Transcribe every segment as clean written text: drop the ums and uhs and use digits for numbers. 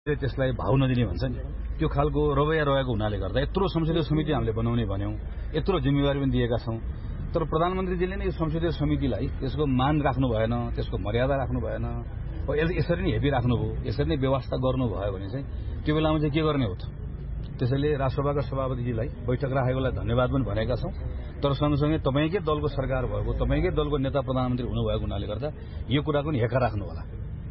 त्यसलाई भाउ नदिने भन्छ नि, त्यो खालको रवैया रहेको हुनाले गर्दा यत्रो संसदीय समिति हामीले बनाउने भन्यौं, यत्रो जिम्मेवारी पनि दिएका छौं, तर प्रधानमन्त्रीजीले नै यो संसदीय समितिलाई त्यसको मान राख्नु भएन, त्यसको मर्यादा राख्नु भएन, यसरी नै हेपी राख्नुभयो, यसरी नै व्यवस्था गर्नुभयो भने चाहिँ त्यो बेलामा चाहिँ के गर्ने हो त। त्यसैले राष्ट्रसभाका सभापतिजीलाई बैठक राखेकोलाई धन्यवाद पनि भनेका छौं, तर सँगसँगै तपाईँकै दलको सरकार भएको, तपाईँकै दलको नेता प्रधानमन्त्री हुनुभएको हुनाले गर्दा यो कुराको नि हेका राख्नु होला।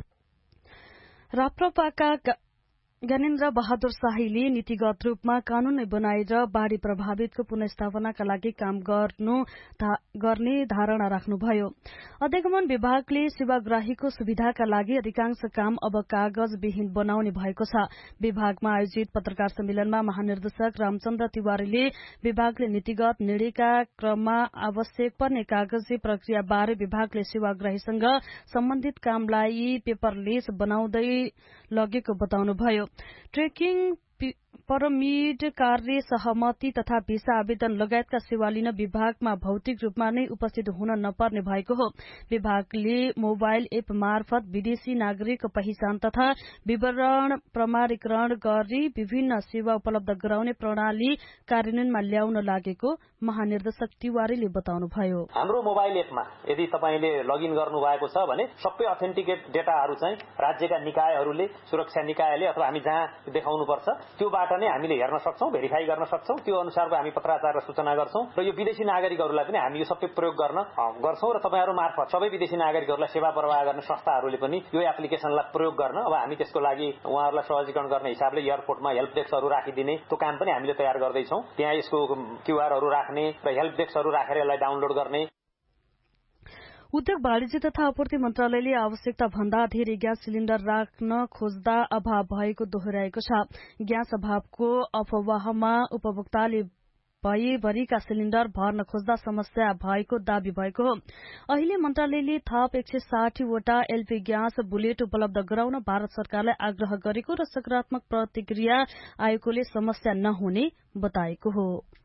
राप्रपाका ज्ञानेन्द्र बहादुर शाहीले नीतिगत रूपमा कानून बनाएर बाढ़ी प्रभावितको पुनर्स्थापनाका लागि काम गर्ने धारणा राख्नुभयो। अध्यागमन विभागले सेवाग्राहीको सुविधाका लागि अधिकांश काम अब कागजविहीन बनाउने भएको छ। विभागमा आयोजित पत्रकार सम्मेलनमा महानिर्देशक रामचन्द्र तिवारीले विभागले नीतिगत निर्णयका क्रममा आवश्यक पर्ने कागजी प्रक्रिया बारे विभागले सेवाग्राहीसँग सम्बन्धित कामलाई पेपरलेस बनाउँदै लगेको बताउनुभयो। ट्रेकिङ परमिट, कार्य सहमति तथा भिसा आवेदन लगायतका सेवा लिन विभागमा भौतिक रूपमा नै उपस्थित हुन नपर्ने भएको हो। विभागले मोबाइल एप मार्फत विदेशी नागरिकको पहिचान तथा विवरण प्रमाणीकरण गरी विभिन्न सेवा उपलब्ध गराउने प्रणाली कार्यान्वयनमा ल्याउन लागेको महानिर्देशक तिवारीले बताउनुभयो। हाम्रो मोबाइल एपमा यदि तपाईले लगइन गर्नु भएको छ भने सबै अथेन्टिकेट डेटाहरू चाहिँ राज्यका निकायहरूले, सुरक्षा निकायले अथवा हामी जहाँ देखाउनु पर्छ त्योबाट नै हामीले हेर्न सक्छौं, भेरिफाई गर्न सक्छौं। त्यो अनुसारको हामी पत्राचार र सूचना गर्छौं र यो विदेशी नागरिकहरूलाई पनि हामी यो सबै प्रयोग गर्छौं र तपाईहरु मार्फत सबै विदेशी नागरिकहरूलाई सेवा प्रवाह गर्ने संस्थाहरूले पनि यो एप्लिकेसनलाई प्रयोग गर्न अब हामी त्यसको लागि उहाँहरूलाई सहजीकरण गर्ने हिसाबले एयरपोर्टमा हेल्प डेस्कहरू राखिदिने त्यो काम पनि हामीले तयार गर्दै छौं। त्यहाँ यसको क्यूआरहरू राख्ने र हेल्प डेस्कहरू राखेर यसलाई डाउनलोड गर्ने। उद्योग वाणिज्य तथा आपूर्ति मन्त्रालयले आवश्यकता भन्दा धेरै ग्यास सिलिण्डर राख्न खोज्दा अभाव भएको दोहोर्याएको छ। ग्यास अभावको अफवाहमा उपभोक्ताले भएभरिका सिलिण्डर भर्न खोज्दा समस्या भएको दावी भएको हो। अहिले मन्त्रालयले थप 160 वटा एलपी ग्यास बुलेट उपलब्ध गराउन भारत सरकारलाई आग्रह गरेको र सकारात्मक प्रतिक्रिया आएकोले समस्या नहुने बताएको हो।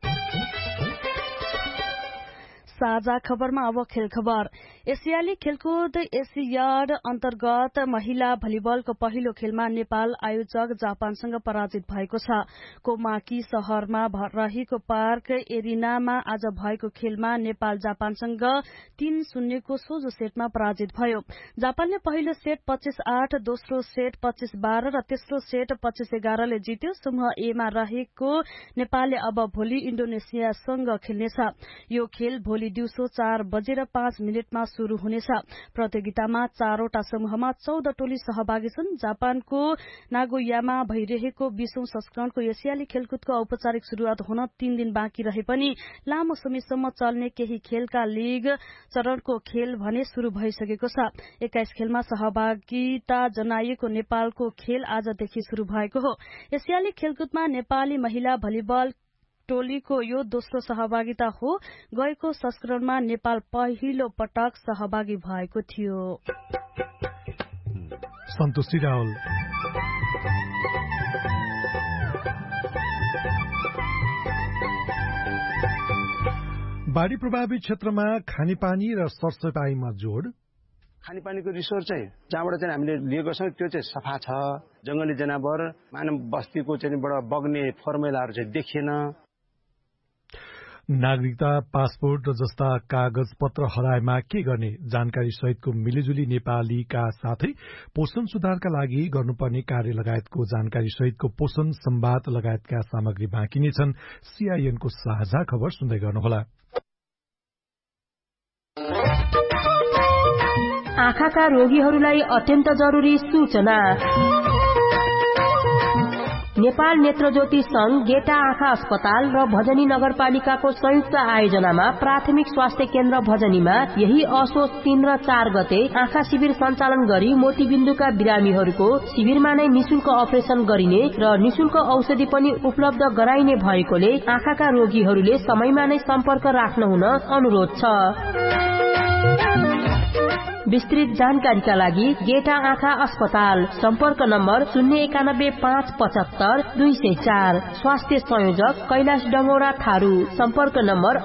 साझा खबरमा अब खेल खबर। एसियाली खेलकुद एसियाड अन्तर्गत महिला भलिबलको पहिलो खेलमा नेपाल आयोजक जापानसँग पराजित भएको छ। कोमाकी शहरमा रहेको पार्क एरिनामा आज भएको खेलमा नेपाल जापानसँग 3-0 को सोझो सेटमा पराजित भयो। जापानले पहिलो सेट 25-8, दोस्रो सेट 25-12 र तेस्रो सेट 25-11 ले जित्यो। समूह ए मा रहेको नेपालले अब भोलि इन्डोनेसियासँग खेल्नेछ। यो खेल भोलि दिउँसो 4:05 मा शुरू हुनेछ। प्रतियोगितामा 4वटा समूहमा 14 टोली सहभागी छन्। जापानको नागोयामा भइरहेको 20औं संस्करणको एसियाली खेलकुदको औपचारिक शुरूआत हुन 3 दिन बाँकी रहे पनि लामो समयसम्म चल्ने केही खेलका लीग चरणको खेल भने शुरू भइसकेको छ। 21 खेलमा सहभागिता जनाइएको नेपालको खेल आजदेखि शुरू भएको हो। एसियाली खेलकुदमा नेपाली महिला भलिबल टोलीको यो दोस्रो सहभागिता हो। गएको संस्करणमा नेपाल पहिलो पटक सहभागी भएको थियो। सन्तोषी रावल। बाढ़ी प्रभावित क्षेत्रमा खानेपानी र सरसफाईमा जोड। खानेपानीको रिसोर्स चाहिँ जहाँबाट चाहिँ हामीले लिएको छौं त्यो चाहिँ सफा छ। जंगली जनावर मानव बस्तीको चाहिँ बाट बग्ने फर्मुलाहरू चाहिँ देखिएन। नागरिकता, पासपोर्ट जस्ता कागज पत्र हराएमा के गर्ने जानकारी सहितको मिलिजुली नेपालीका साथै पोषण सुधारका लागि गर्नुपर्ने कार्य लगायतको जानकारी सहितको पोषण संवाद लगायतका सामग्री बाँकी नै छन्। सीआईएनको साझा खबर सुन्दै गर्नुहोला। आँखाका रोगीहरूलाई अत्यन्त जरुरी सूचना। नेपाल नेत्रज्योति संघ, गेटा आँखा अस्पताल र भजनी नगरपालिकाको संयुक्त आयोजनामा प्राथमिक स्वास्थ्य केन्द्र भजनीमा यही असोज 3 र 4 गते आँखा शिविर सञ्चालन गरी मोतीबिन्दुका बिरामीहरूको शिविरमा नै निशुल्क अपरेशन गरिने र निशुल्क औषधि पनि उपलब्ध गराइने भएकोले आँखाका रोगीहरूले समयमा नै सम्पर्क राख्न हुन अनुरोध छ। विस्तृत जानकारीका लागि गेटा आँखा अस्पताल, सम्पर्क नम्बर 091-575-204। स्वास्थ्य संयोजक कैलाश डंगौरा थारू, सम्पर्क नम्बर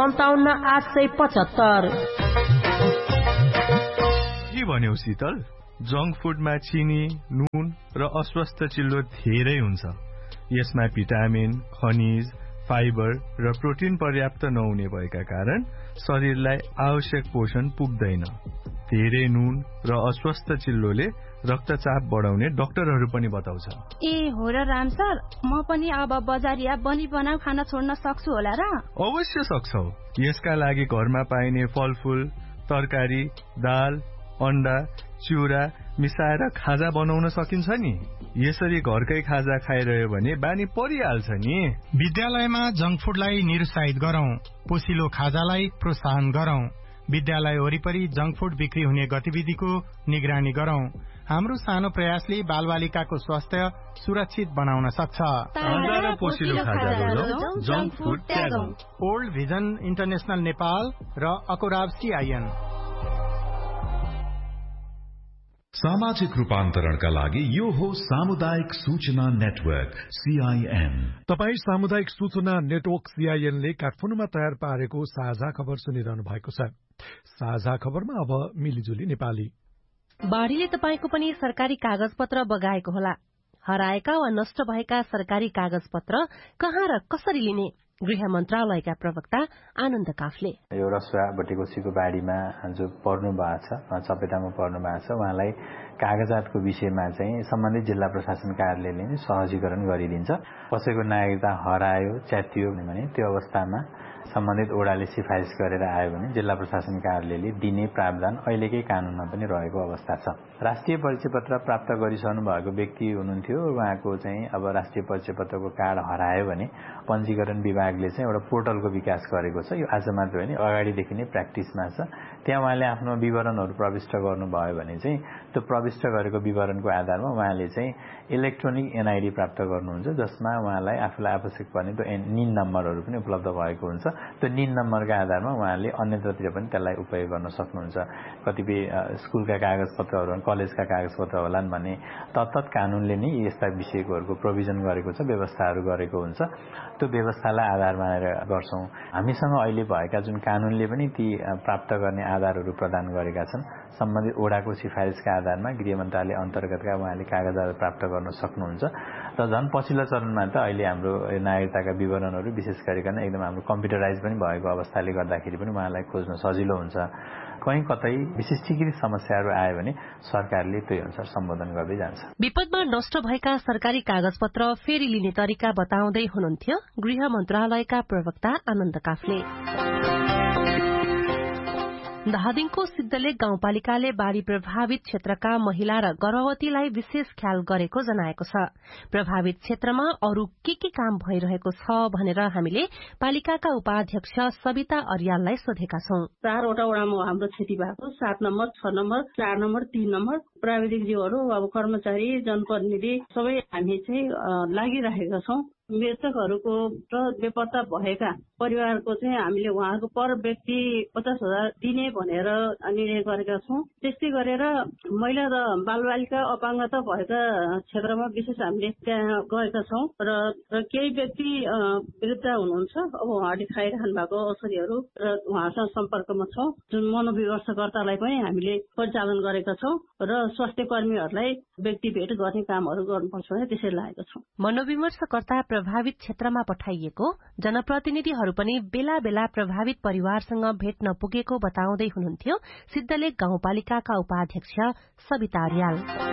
98-484-57-875। के भन्यौ शीतल? जंक फुडमा चिनी, नुन र अस्वस्थ चिल्लो धेरै हुन्छ। यसमा भिटामिन, खनिज, फाइबर र प्रोटिन पर्याप्त नहुने भएका कारण शरीरलाई आवश्यक पोषण पुग्दैन। धेरै नुन र अस्वस्थ चिल्लोले रक्तचाप बढाउने डाक्टरहरू पनि बताउँछ। ए हो र राम सर, म पनि अब बजारिया बनी बनाऊ खाना छोड्न सक्छु होला र? अवश्य सक्छौ। यसका लागि घरमा पाइने फलफूल, तरकारी, दाल, अण्डा, चिउरा मिसाएर खाजा बनाउन सकिन्छ नि। यसरी घरकै खाजा खाइरह्यो भने बानी परिहाल्छ नि। विद्यालयमा जंक फुडलाई निरुत्साहित गरौं, पोसिलो खाजालाई प्रोत्साहन गरौं। विद्यालय वरिपरि जंक फुड बिक्री हुने गतिविधिको निगरानी गरौं। हाम्रो सानो प्रयासले बालबालिकाको स्वास्थ्य सुरक्षित बनाउन सक्छ। Junk food त्यागौं। Old vision international Nepal र अकोराब CIN। सामाजिक रूपान्तरणका लागि यो हो सामुदायिक सूचना नेटवर्क CIN। तपाई सामुदायिक सूचना नेटवर्क CIN ले काठमाडौँमा तयार पारेको साझा खबर सुनिरहनु भएको छ। साझा खबरमा अब मिलिजुली नेपाली। बाढीले तपाईको पनि सरकारी कागजपत्र बगाएको होला। हराएका वा नष्ट भएका सरकारी कागजपत्र कहाँ र कसरी लिने? गृह मन्त्रालयका प्रवक्ता आनन्द काफले। यो रसुवा भटेकोसीको बाढीमा जो पर्नु भएको छ, चपेटामा पर्नु भएको छ, उहाँलाई कागजातको विषयमा चाहिँ सम्बन्धित जिल्ला प्रशासन कार्यालयले नै सहजीकरण गरिदिन्छ। कसैको नागरिकता हरायो, च्यातियो भने त्यो अवस्थामा सम्बन्धित ओडाले सिफारिस गरेर आयो भने जिल्ला प्रशासन कार्यालयले दिने प्रावधान अहिलेकै कानूनमा पनि रहेको अवस्था छ। राष्ट्रिय परिचय पत्र प्राप्त गरिसक्नु भएको व्यक्ति हुनुहुन्थ्यो, उहाँको चाहिँ अब राष्ट्रिय परिचय पत्रको कार्ड हरायो भने पञ्जीकरण विभागले चाहिँ एउटा पोर्टलको विकास गरेको छ। यो आज मात्र होइन, अगाडिदेखि नै प्र्याक्टिसमा छ। त्यहाँ उहाँले आफ्नो विवरणहरू प्रविष्ट गर्नुभयो भने चाहिँ त्यो प्रविष्ट गरेको विवरणको आधारमा उहाँले चाहिँ इलेक्ट्रोनिक NID प्राप्त गर्नुहुन्छ, जसमा उहाँलाई आफूलाई आवश्यक पर्ने त्यो NIN नम्बरहरू पनि उपलब्ध भएको हुन्छ। त्यो NIN नम्बरका आधारमा उहाँले अन्यत्रतिर पनि त्यसलाई उपयोग गर्न सक्नुहुन्छ। कतिपय स्कुलका कागजपत्रहरू, कलेजका कागजपत्र होलान् भने तत्त कानूनले नै यस्ता विषयकोहरूको प्रोभिजन गरेको छ, व्यवस्थाहरू गरेको हुन्छ। त्यो व्यवस्थालाई आधार मानेर गर्छौं। हामीसँग अहिले भएका जुन कानूनले पनि ती प्राप्त गर्ने आधारहरू प्रदान गरेका छन्, सम्बन्धित ओडाको सिफारिसका आधारमा गृह मन्त्रालय अन्तर्गतका उहाँले कागजात प्राप्त गर्न सक्नुहुन्छ। र झन् पछिल्लो चरणमा त अहिले हाम्रो नागरिकताका विवरणहरू विशेष गरिकन एकदम हाम्रो कम्प्युटराइज पनि भएको अवस्थाले गर्दाखेरि पनि उहाँलाई खोज्न सजिलो हुन्छ। कहीँ कतै विशिष्टीकृत समस्याहरू आयो भने सरकारले त्यही अनुसार सम्बोधन गर्दै जान्छ। विपदमा नष्ट भएका सरकारी कागजपत्र फेरि लिने तरिका बताउँदै हुनुहुन्थ्यो गृह मन्त्रालयका प्रवक्ता आनन्द काफले। धादिङको सिद्धलेक गाउँपालिकाले बाढ़ी प्रभावित क्षेत्रका महिला र गर्भवतीलाई विशेष ख्याल गरेको जनाएको छ। प्रभावित क्षेत्रमा अरू के काम भइरहेको छ भनेर हामीले पालिकाका उपाध्यक्ष सविता अर्याललाई सोधेका छौं। 4वटा वडामा हाम्रो क्षति भएको 7 नम्बर, 6 नम्बर, 4 नम्बर, 3 नम्बर प्राविधिकज्यूहरू, अब कर्मचारी, जनप्रतिनिधि सबै हामी चाहिँ लागिरहेका छौं। मृतकहरूको र बेपत्ता भएका परिवारको चाहिँ हामीले उहाँहरूको पर व्यक्ति 50,000 दिने भनेर निर्णय गरेका छौं। त्यस्तै गरेर महिला र बालबालिका अपाङ्गता भएका क्षेत्रमा विशेष हामीले त्यहाँ गएका छौं र केही व्यक्ति वृद्ध हुनुहुन्छ, अब उहाँले खाइरहनु भएको औषधिहरू र उहाँसँग सम्पर्कमा छौं। जुन मनोविमर्शकर्तालाई पनि हामीले परिचालन गरेका छौं र स्वास्थ्य कर्मीहरूलाई व्यक्ति भेट गर्ने कामहरू गर्नुपर्छ भने त्यसरी लागेका छौं। मनोविमर्शकर्ता प्रभावित क्षेत्रमा पठाइएको, जनप्रतिनिधिहरू पनि बेला बेला प्रभावित परिवारसँग भेट्न पुगेको बताउँदै हुनुहुन्थ्यो सिद्धलेक गाउँपालिकाका उपाध्यक्ष सविता अर्याल।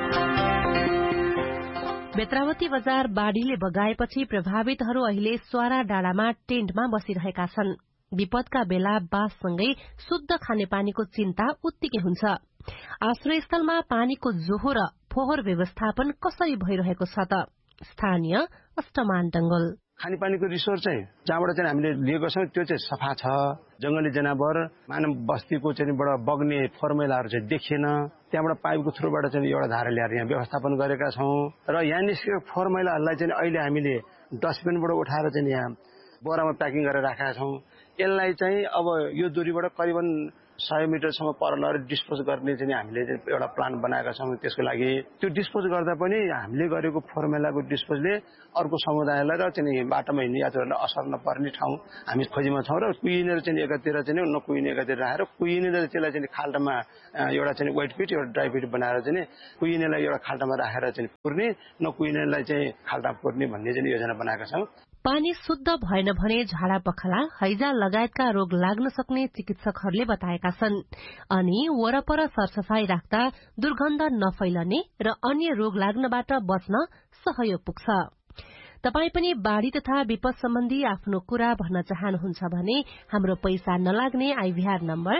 बेत्रावती बजार बाढ़ीले बगाएपछि प्रभावितहरू अहिले स्वारा डाँडामा टेन्टमा बसिरहेका छन्। विपदका बेला बाससँगै शुद्ध खानेपानीको चिन्ता उत्तिकै हुन्छ। आश्रयस्थलमा पानीको जोहो र फोहोर व्यवस्थापन कसरी भइरहेको छ त? स्थानीय अष्टमान डंगल। खानेपानीको रिसोर्स चाहिँ जहाँबाट चाहिँ हामीले लिएको छौं त्यो चाहिँ सफा छ। जंगली जनावर मानव बस्तीको चाहिँ बाट बग्ने फर्मुलाहरू चाहिँ देखिएन। त्यहाँबाट पाइपको थ्रुबाट चाहिँ एउटा धारा ल्याएर यहाँ व्यवस्थापन गरेका छौं र यहाँ निस्केको फर्मुलाहरूलाई चाहिँ अहिले हामीले डस्टबिनबाट उठाएर चाहिँ यहाँ बोरामा प्याकिङ गरेर राखेका छौं। यसलाई चाहिँ अब यो दूरीबाट करिबन 100 मिटरसम्म पर लगेर डिस्पोज गर्ने चाहिँ हामीले एउटा प्लान बनाएका छौँ। त्यसको लागि त्यो डिस्पोज गर्दा पनि हामीले गरेको फर्मुलाको डिस्पोजले अर्को समुदायलाई र चाहिँ बाटोमा हिँड्ने यात्रुहरूलाई असर नपर्ने ठाउँ हामी खोजीमा छौँ र कुहिनेर चाहिँ एकातिर चाहिँ नकुहिने एकातिर राखेर कुहिनेर त्यसलाई चाहिँ खाल्टामा एउटा चाहिँ वेट पिट एउटा ड्राई पिट बनाएर चाहिँ कुहिनेलाई एउटा खाल्टामा राखेर चाहिँ पुर्ने नकुहिनेलाई चाहिँ खाल्टा पुर्ने भन्ने चाहिँ योजना बनाएका छौँ। पानी शुद्ध भएन भने झाडा पखाला हैजा लगायतका रोग लाग्न सक्ने चिकित्सकहरूले बताएका छन्। अनि वरपर सरसफाई राख्दा दुर्गन्ध नफैलने र अन्य रोग लाग्नबाट बच्न सहयोग पुग्छ। तपाई पनि बाढ़ी तथा विपद सम्बन्धी आफ्नो कुरा भन्न चाहनुहुन्छ भने हाम्रो पैसा नलाग्ने आइभीआर नम्बर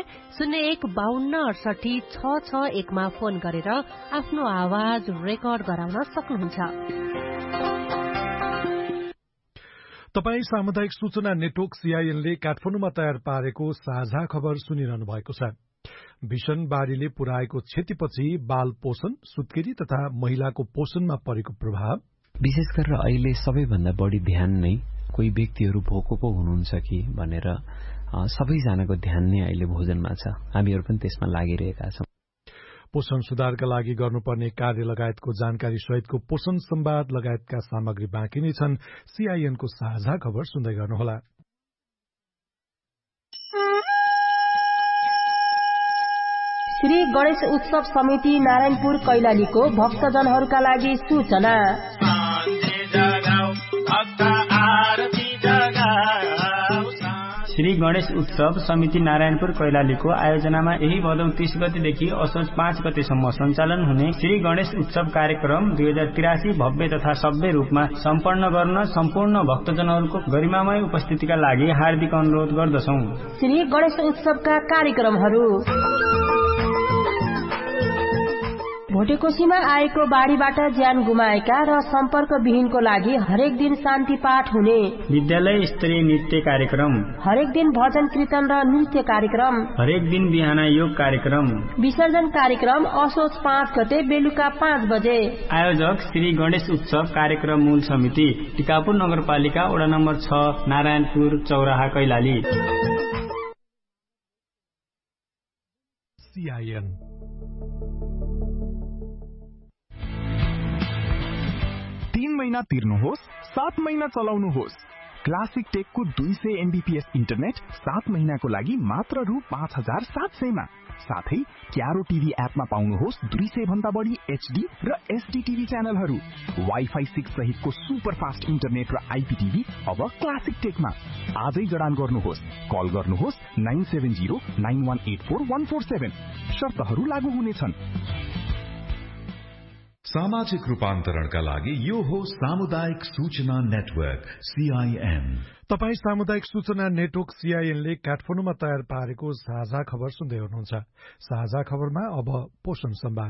0152686661 मा फोन गरेर आफ्नो आवाज रेकर्ड गराउन सक्नुहुन्छ। तपाई सामुदायिक सूचना नेटवर्क CIN ले काठमाडौँमा तयार पारेको साझा खबर सुनिरहनु भएको छ। भीषण बाढ़ीले पुर्याएको क्षतिपछि बाल पोषण, सुत्केरी तथा महिलाको पोषणमा परेको प्रभाव, विशेष गरेर अहिले सबैभन्दा बढी ध्यान नै कोही व्यक्तिहरू भोको पो हुनुहुन्छ कि भनेर सबैजनाको ध्यान नै अहिले भोजनमा छ। हामीहरू पनि त्यसमा लागिरहेका छौं। पोषण सुधारका लागि गर्नुपर्ने कार्य लगायतको जानकारी सहितको पोषण संवाद लगायतका सामग्री बाँकी नै छन्। CIN को साझा खबर सुन्दै गर्नुहोला। श्री गणेश उत्सव समिति नारायणपुर कैलालीको भक्तजनहरूका लागि सूचना। श्री गणेश उत्सव समिति नारायणपुर कैलालीको आयोजनामा यही भदौ 30 गतेदेखि असोज 5 गतेसम्म सञ्चालन हुने श्री गणेश उत्सव कार्यक्रम 2083 भव्य तथा सभ्य रूपमा सम्पन्न गर्न सम्पूर्ण भक्तजनहरूको गरिमामय उपस्थितिका लागि हार्दिक अनुरोध गर्दछौं। श्री गणेश उत्सवका कार्यक्रमहरू भोटेकोशीमा आएको बाढ़ीबाट ज्यान गुमाएका र सम्पर्क विहीनको लागि हरेक दिन शान्ति पाठ हुने, विद्यालय स्तरीय नृत्य कार्यक्रम, हरेक दिन भजन कीर्तन र नृत्य कार्यक्रम, हरेक दिन बिहान योग कार्यक्रम, विसर्जन कार्यक्रम असोज 5 गते बेलुका 5 बजे। आयोजक श्री गणेश उत्सव कार्यक्रम मूल समिति, टिकापुर नगरपालिका वडा नम्बर 6 नारायणपुर चौराहा कैलाली। CIN 3 महिना तिर्नुहोस्, 7 महिना चलाउनुहोस्। क्लासिक टेकको 200 MBPS इन्टरनेट 7 महिनाको लागि मात्र रु 5700 मा। साथै क्यारो टिभी एपमा पाउनुहोस् 200 भन्दा बढी HD र SD टिभी च्यानलहरू। वाइफाई 6 सहितको सुपर फास्ट इन्टरनेट र IPTV अब क्लासिक टेकमा। आजै जडान गर्नुहोस्। कल गर्नुहोस् 9709184147। शर्तहरू लागू हुनेछन्। सामाजिक रूपान्तरणका लागि यो हो सामुदायिक सूचना नेटवर्क CIN। तपाई सामुदायिक सूचना नेटवर्क CIN ले काठमाडौँमा तयार पारेको साझा खबर सुन्दै हुनुहुन्छ। साझा खबरमा अब पोषण संवाद।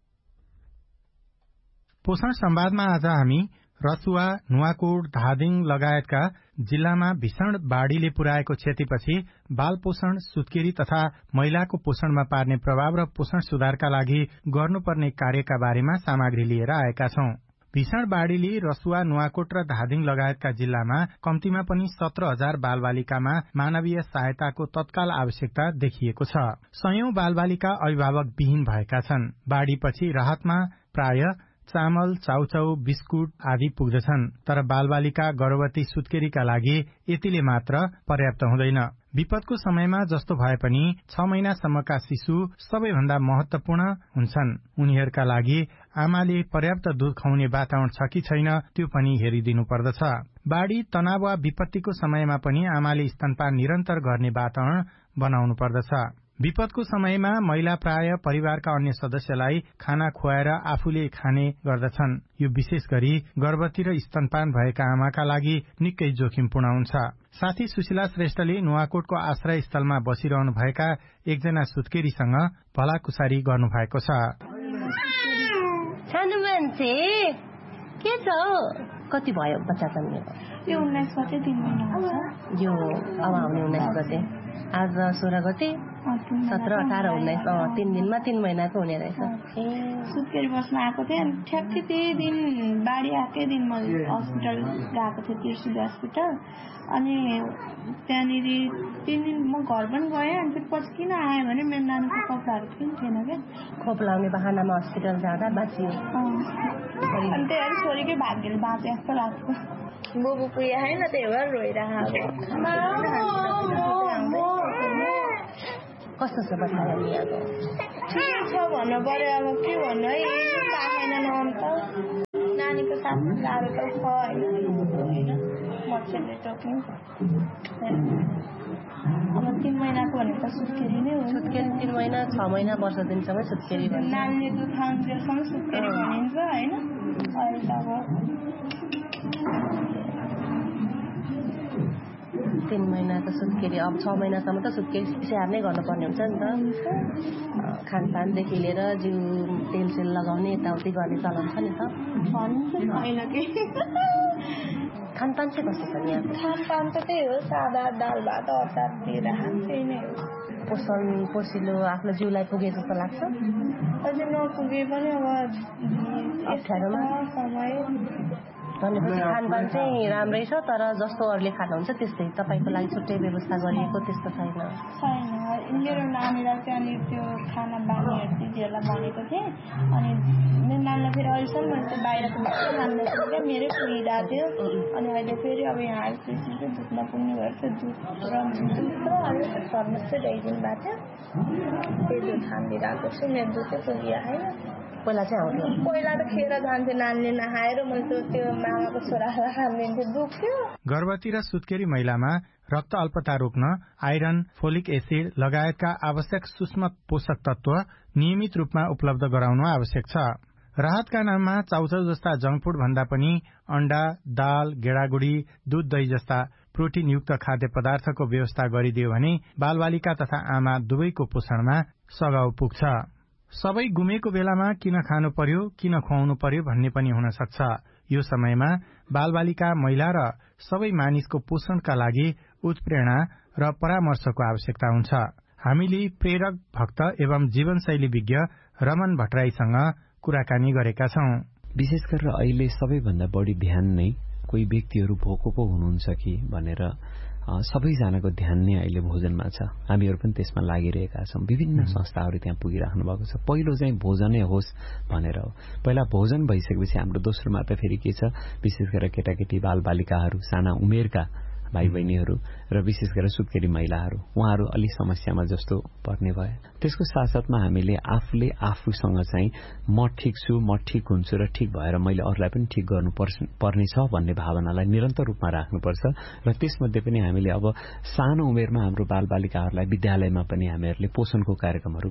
पोषण संवादमा आज हामी रसुवा, नुवाकोट, धादिङ लगायतका जिल्लामा भीषण बाढ़ीले पुर्याएको क्षतिपछि बाल पोषण, सुत्केरी तथा महिलाको पोषणमा पार्ने प्रभाव र पोषण सुधारका लागि गर्नुपर्ने कार्यका बारेमा सामग्री लिएर आएका छौं। भीषण बाढ़ीले रसुवा, नुवाकोट र धादिङ लगायतका जिल्लामा कम्तीमा पनि 17,000 बालबालिकामा मानवीय सहायताको तत्काल आवश्यकता देखिएको छ। सयौं बालबालिका अभिभावक विहीन भएका छन्। बाढ़ीपछि राहतमा प्राय चामल, चाउचाउ, बिस्कुट आदि पुग्दछन्, तर बालबालिका, गर्भवती, सुत्केरीका लागि यतिले मात्र पर्याप्त हुँदैन। विपदको समयमा जस्तो भए पनि 6 महिनासम्मका शिशु सबैभन्दा महत्वपूर्ण हुन्छन्। उनीहरूका लागि आमाले पर्याप्त दूध खुवाउने वातावरण छ कि छैन त्यो पनि हेरिदिनु पर्दछ। बाढ़ी, तनाव वा विपत्तिको समयमा पनि आमाले स्तनपान निरन्तर गर्ने वातावरण बनाउनु पर्दछ। विपदको समयमा महिला प्राय परिवारका अन्य सदस्यलाई खाना खुवाएर आफूले खाने गर्दछन्। यो विशेष गरी गर्भवती र स्तनपान भएका आमाका लागि निकै जोखिमपूर्ण हुन्छ। साथी सुशीला श्रेष्ठले नुवाकोटको आश्रय स्थलमा बसिरहनु भएका एकजना सुत्केरीसँग भलाकुसारी गर्नु भएको छ। सानो मान्छे के छ? कति भयो बच्चा जन्मेको? यो 19 गते 3 महिना हुन्छ। यो अब आउने 19 गते, आज 16 गते 17, 18, 19 3 दिनमा 3 महिनाको हुने रहेछ। सुत्केरी बसमा आएको थिएँ। ठ्याक्कै त्यही दिन बाढी आएकै दिन म हस्पिटल गएको थिएँ, त्रिशुली हस्पिटल। अनि त्यहाँनिर 3 दिन म घर पनि गएँ। अनि त्यसपछि किन आएँ भने मेरो नानीको कपडाहरू पनि थिएन क्या। खोप लाउने बहानामा हस्पिटल जाँदा बाँचियो। अनि त्यही छोरीकै भाग्यले बाँचे जस्तो लाग्छ। बुबु पुगे होइन, त्यही भएर रोइरहेको। कस्तो छ बतायो यहाँको? ठिकै छ भन्नु पर्यो, अब के भन्नु है, पाएन अन्त नानीको साथमा गाह्रो त छ होइन, मच्छरले टोक्ने। अब 3 महिनाको भनेको सुत्केरी नै हो। सुत्केरी 3 महिना 6 महिना वर्ष दिनसम्म सुत्केरी भन्छ। नानीले दुध खाउन्जेलसम्म सुत्केरी भनिन्छ होइन। अहिले अब 3 महिनाको सुत्केरी, अब 6 महिनासम्म त सुत्केरी स्याहार नै गर्नुपर्ने हुन्छ नि त। खानपानदेखि लिएर जिउ तेल लगाउने यताउति गर्ने चलन छ नि त। खानपान चाहिँ कस्तो छ यहाँ? खानपान त त्यही हो, सादा दाल भात अचार दिएर त्यही नै हो। पोषण पोसिलो आफ्नो जिउलाई पुगे जस्तो लाग्छ? अझै नपुगे पनि अब अप्ठ्यारोमा समय। भनेपछि खानपान चाहिँ राम्रै छ, तर जस्तो अरूले खानुहुन्छ त्यस्तै तपाईँको लागि छुट्टै व्यवस्था गरिएको त्यस्तो छैन? छैन। मेरो नानीलाई चाहिँ अनि त्यो खाना बानीहरू दिदीहरूलाई भनेको थिएँ। अनि मेरो नानीलाई फेरि अहिलेसम्म मैले चाहिँ बाहिरको भात खाँदैछु क्या, मेरै पुगिरहेको थियो। अनि अहिले फेरि अब यहाँ आएपछि चाहिँ दुध नपुग्ने भएर चाहिँ दुध र अहिले थर्मस चाहिँ ल्याइदिनु भएको थियो, त्यही दुध खानिदिइरहेको छु। मेरो दुध चाहिँ पुगिरहेको छैन। पहिला चाहिँ आउँथ्यो? पहिला त खेर जान्थ्यो नानीले नखाएर, मैले त्यो मामाको छोरालाई खानिदिन्थ्यो, दुख्थ्यो। गर्भवती र सुत्केरी महिलामा रक्त अल्पता रोक्न आइरन, फोलिक एसिड लगायतका आवश्यक सूक्ष्म पोषक तत्व नियमित रूपमा उपलब्ध गराउनु आवश्यक छ। राहतका नाममा चाउचाउ जस्ता जंक फूड भन्दा पनि अण्डा, दाल, गेडागुडी, दूध, दही जस्ता प्रोटिनयुक्त खाद्य पदार्थको व्यवस्था गरिदियो भने बालबालिका तथा आमा दुवैको पोषणमा सघाउ पुग्छ। सबै गुमेको बेलामा किन खानु पर्यो, किन खुवाउनु पर्यो भन्ने पनि हुन सक्छ। यो समयमा बालबालिका, महिला र सबै मानिसको पोषणका लागि उत्प्रेरणा र परामर्शको आवश्यकता हुन्छ। हामीले प्रेरक भक्त एवं जीवनशैली विज्ञ रमन भट्टराईसँग कुराकानी गरेका छौं। विशेष गरेर अहिले सबैभन्दा बढी ध्यान नै कोही व्यक्तिहरू भोको पो हुनुहुन्छ कि भनेर सबैजनाको ध्यान नै अहिले भोजनमा छ। हामीहरू पनि त्यसमा लागिरहेका छौं। विभिन्न संस्थाहरू त्यहाँ पुगिराख्नु भएको छ। पहिलो चाहिँ भोजनै होस् भनेर हो। पहिला भोजन भइसकेपछि हाम्रो दोस्रो मात्र फेरि के छ, विशेष गरेर केटाकेटी बालबालिकाहरू, साना उमेरका भाइ बहिनीहरू र विशेष गरेर सुत्केरी महिलाहरू, उहाँहरू अलि समस्यामा जस्तो पर्ने भयो। त्यसको साथसाथमा हामीले आफूले आफूसँग चाहिँ म ठिक छु, म ठिक हुन्छु र ठिक भएर मैले अरूलाई पनि ठिक गर्नुपर्ने छ भन्ने भावनालाई निरन्तर रूपमा राख्नुपर्छ। र त्यसमध्ये पनि हामीले अब सानो उमेरमा हाम्रो बालबालिकाहरूलाई विद्यालयमा पनि हामीहरूले पोषणको कार्यक्रमहरू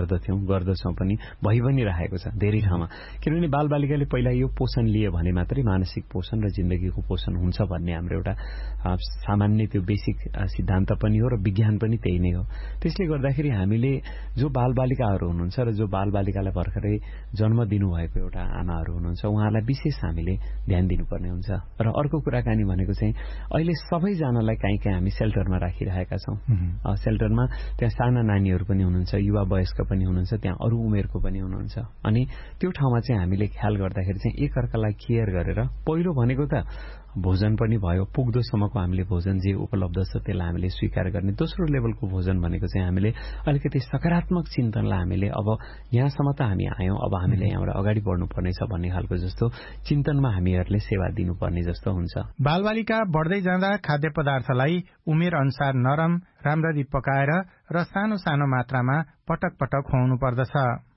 गर्दछौं पनि, भइ पनि राखेको छ धेरै ठाउँमा। किनभने बालबालिकाले पहिला यो पोषण लिए भने मात्रै मानसिक पोषण र जिन्दगीको पोषण हुन्छ भन्ने हाम्रो एउटा सामान्य त्यो बेसिक सिद्धान्त पनि हो र विज्ञान पनि त्यही नै हो। त्यसले गर्दाखेरि हामीले जो बालबालिकाहरू हुनुहुन्छ र जो बालबालिकालाई भर्खरै जन्म दिनुभएको एउटा आमाहरू हुनुहुन्छ, उहाँहरूलाई विशेष हामीले ध्यान दिनुपर्ने हुन्छ। र अर्को कुराकानी भनेको चाहिँ अहिले सबैजनालाई काहीँ हामी सेल्टरमा राखिरहेका छौं। सेल्टरमा त्यहाँ साना नानीहरू पनि हुनुहुन्छ, युवा वयस्क पनि हुनुहुन्छ, त्यहाँ अरू उमेरको पनि हुनुहुन्छ। अनि त्यो ठाउँमा चाहिँ हामीले ख्याल गर्दाखेरि चाहिँ एकअर्कालाई केयर गरेर पहिलो भनेको त भोजन पनि भयो, पुग्दोसम्मको हामीले भोजन जे उपलब्ध छ त्यसलाई हामीले स्वीकार गर्ने। दोस्रो लेभलको भोजन भनेको चाहिँ हामीले अलिकति सकारात्मक चिन्तनलाई हामीले अब यहाँसम्म त हामी आयौं, अब हामीले यहाँबाट अगाडि बढ्नुपर्नेछ भन्ने खालको जस्तो चिन्तनमा हामीहरूले सेवा दिनुपर्ने जस्तो हुन्छ। बालबालिका बढ्दै जाँदा खाद्य पदार्थलाई उमेर अनुसार नरम, राम्ररी पकाएर र सानो सानो मात्रामा पटक पटक खुवाउनु पर्दछ।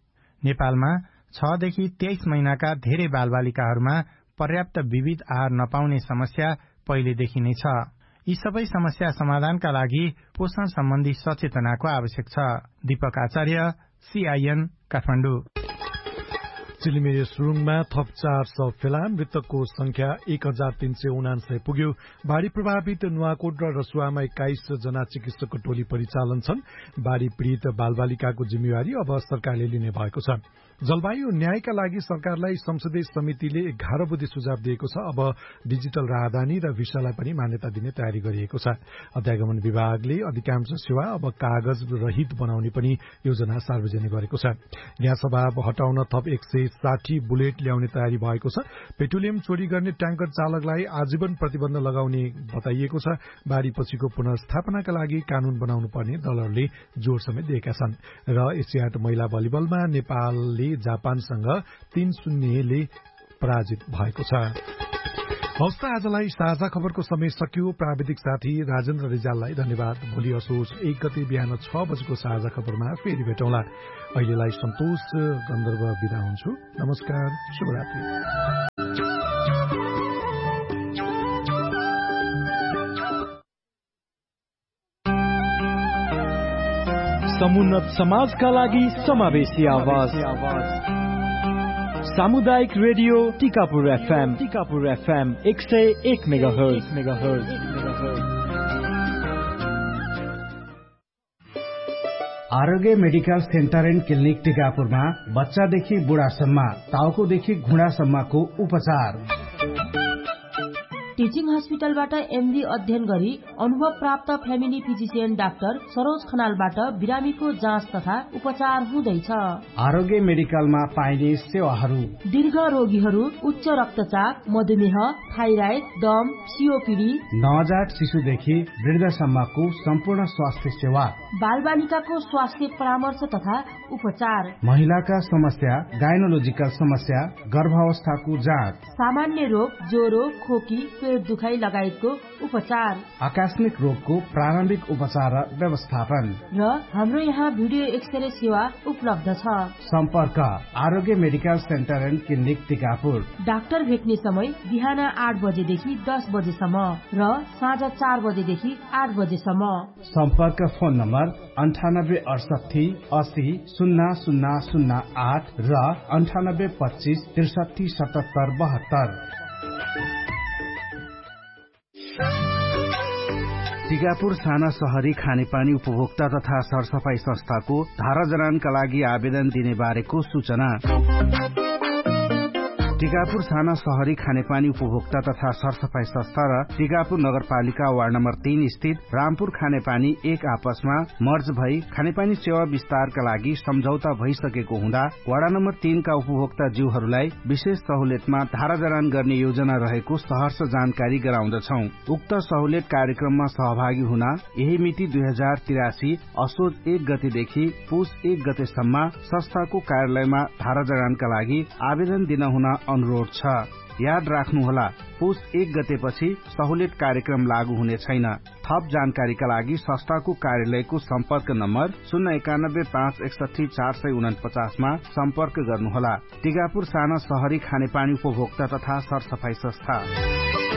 नेपालमा 6 देखि 23 महिनाका धेरै बालबालिकाहरूमा पर्याप्त विविध आहार नपाउने समस्या पहिलेदेखि नै छ। यी सबै समस्या समाधानका लागि पोषण सम्बन्धी सचेतनाको आवश्यक छ। दीपक आचार्य, CIN, काठमाडौँ। चिलिमे सुरुङमा थप 400 फेला, मृतकको संख्या 1379 पुग्यो। बाढ़ी प्रभावित नुवाकोट र रसुवामा 21 जना चिकित्सकको टोली परिचालन छन्। बाढ़ी पीड़ित बालबालिकाको जिम्मेवारी अब सरकारले लिने भएको छ। जलवायु न्यायका लागि सरकारलाई संसदीय समितिले 11 बुँदे सुझाव दिएको छ। अब डिजिटल राजधानी र भिसालाई पनि मान्यता दिने तयारी गरिएको छ। अध्यागमन विभागले अधिकांश सेवा अब कागज रहित बनाउने पनि योजना सार्वजनिक गरेको छ। ग्यास अभाव हटाउन थप 160 बुलेट ल्याउने तयारी भएको छ। पेट्रोलियम चोरी गर्ने ट्याङ्कर चालकलाई आजीवन प्रतिबन्ध लगाउने बताइएको छ। बाढीपछिको पुनर्स्थापनाका लागि कानून बनाउनु पर्ने दलहरूले जोड़ समेत दिएका छन्। र एसियाड महिला भलिबलमा नेपालले जापानसँग 3-0 पराजित भएको छ। हवस् त आजलाई साझा खबरको समय सकियो। प्राविधिक साथी राजेन्द्र रिजाललाई धन्यवाद। भोलि असोज 1 गते बिहान 6 बजेको साझा खबरमा फेरि भेटौँला। अहिलेलाई सन्तोष गन्धर्व बिदा हुन्छु। नमस्कार, शुभरात्रि। समुन्नत समाजका लागि समावेशी आवाज सामुदायिक radio Tikapur FM 101 megahertz. Aarogya medical centre and clinic टिकापुरमा बच्चादेखि बुढासम्म, टाउकोदेखि घुँडासम्मको उपचार। टिचिङ हस्पिटलबाट MD अध्ययन गरी अनुभव प्राप्त फ्यामिली फिजिशियन डाक्टर सरोज खनालबाट बिरामीको जाँच तथा उपचार हुँदैछ। आरोग्य मेडिकलमा पाइने सेवाहरू: दीर्घ रोगीहरू, उच्च रक्तचाप, मधुमेह, थाइराइड, दम, COPD, नवजात शिशुदेखि वृद्धसम्मको सम्पूर्ण स्वास्थ्य सेवा, बालबालिकाको स्वास्थ्य परामर्श तथा उपचार, महिलाका समस्या, गाइनोलोजिकल समस्या, गर्भावस्थाको जाँच, सामान्य रोग, ज्वरो, खोकी, पेट दुखाइ लगायतको उपचार, आकस्मिक रोगको प्रारम्भिक उपचार र व्यवस्थापन। र हाम्रो यहाँ भिडियो एक्सरे सेवा उपलब्ध छ। सम्पर्क आरोग्य medical centre and clinic Tikapur. Doctor भेट्ने समय बिहान 8 बजेदेखि 10 बजेसम्म र साँझ 4 बजेदेखि 8 बजेसम्म। सम्पर्क फोन नम्बर 9868 80 0008 र 9825 63 77 72। टिकापुर साना शहरी खानेपानी उपभोक्ता तथा सरसफाई संस्थाको धारा जडानका लागि आवेदन दिने बारेको सूचना। टिकापुर साना शहरी खानेपानी उपभोक्ता तथा सरसफाई संस्था र टिकापुर नगरपालिका वार्ड नम्बर 3 स्थित रामपुर खानेपानी एक आपसमा मर्ज भई खानेपानी सेवा विस्तारका लागि सम्झौता भइसकेको हुँदा वार्ड नम्बर 3 का उपभोक्ता जीवहरूलाई विशेष सहुलियतमा धारा जडान गर्ने योजना रहेको सहर्ष जानकारी गराउँदछौ। उक्त सहुलियत कार्यक्रममा सहभागी हुन यही मिति 2083 असोज 1 गतेदेखि पुस 1 गतेसम्म संस्थाको कार्यालयमा धारा जडानका लागि आवेदन दिन हुन अनुरोध छ। याद राख्नुहोला, पुस 1 गतेपछि सहुलियत कार्यक्रम लागू हुने छैन। थप जानकारीका लागि संस्थाको कार्यालयको सम्पर्क नम्बर 091 561 449 मा सम्पर्क गर्नुहोला। टिकापुर साना शहरी खानेपानी उपभोक्ता तथा सरसफाई संस्था।